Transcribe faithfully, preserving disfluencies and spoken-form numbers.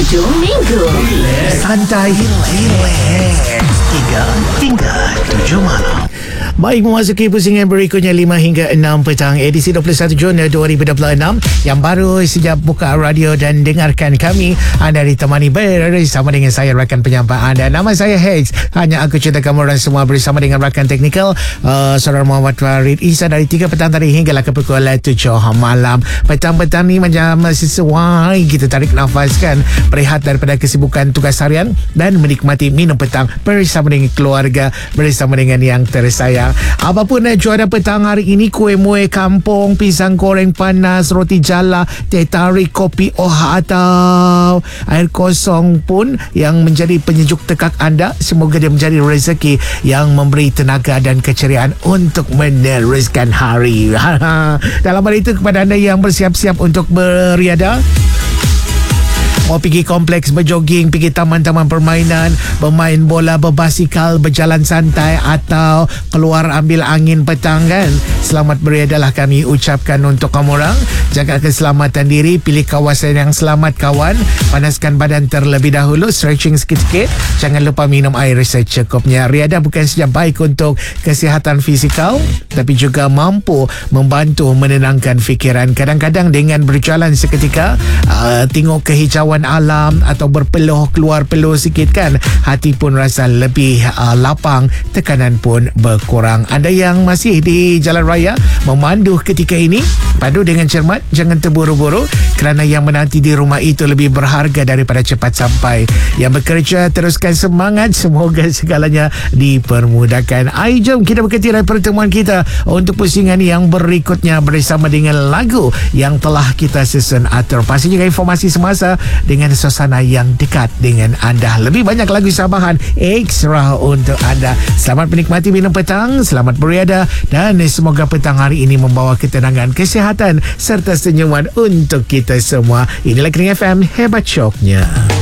Hujung minggu. Relax. Santai. Relax. Tiga hingga tujuh malam. Baik, memasuki pusingan berikutnya lima hingga enam petang, edisi dua puluh satu Jun dua ribu dua puluh enam. Yang baru sejak buka radio dan dengarkan kami, anda ditemani bersama dengan saya, rakan penyampai anda. Nama saya Hex. Hanya aku cerita kamu orang semua bersama dengan rakan teknikal uh, Saudara Muhammad Farid Isa dari tiga petang tadi hinggalah ke pukul tujuh malam. Petang-petang ni macam sesuai kita tarik nafas kan, berehat daripada kesibukan tugas harian dan menikmati minum petang bersama dengan keluarga, bersama dengan yang tersayang. Apapun eh, cuaca petang hari ini, kuih muih kampung, pisang goreng panas, roti jala, teh tarik, kopi oha atau air kosong pun yang menjadi penyejuk tekak anda, semoga dia menjadi rezeki yang memberi tenaga dan keceriaan untuk meneruskan hari. Dalam hal itu, kepada anda yang bersiap-siap untuk beriadah, mau pergi kompleks berjoging, pergi taman-taman permainan, bermain bola, berbasikal, berjalan santai atau keluar ambil angin petang kan, selamat beriadalah kami ucapkan untuk kamu orang. Jaga keselamatan diri, pilih kawasan yang selamat kawan, panaskan badan terlebih dahulu, stretching sikit-sikit, jangan lupa minum air secukupnya. Riadah bukan saja baik untuk kesihatan fizikal, tapi juga mampu membantu menenangkan fikiran. Kadang-kadang dengan berjalan seketika, uh, tengok kehijauan alam atau berpeluh, keluar peluh sikit kan, hati pun rasa lebih uh, lapang, tekanan pun berkurang. Anda yang masih di jalan raya memandu ketika ini, padu dengan cermat, jangan terburu-buru kerana yang menanti di rumah itu lebih berharga daripada cepat sampai. Yang bekerja teruskan semangat, semoga segalanya dipermudahkan. Ai, jom kita berketi dari pertemuan kita untuk pusingan yang berikutnya bersama dengan lagu yang telah kita susun atur. Pasti juga informasi semasa dengan suasana yang dekat dengan anda. Lebih banyak lagu sabahan ekstra untuk anda. Selamat menikmati minum petang, selamat beriadah, dan semoga petang hari ini membawa ketenangan, kesihatan serta senyuman untuk kita semua. Inilah Kering F M, hebat syoknya.